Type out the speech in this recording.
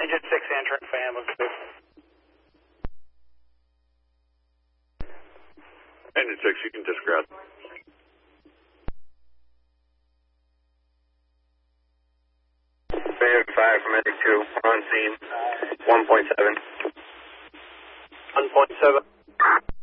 Engine 6 entering fan looks good. Engine 6, you can disregard. Fan 5 from Medic 2 on scene. 1.7. 1.7.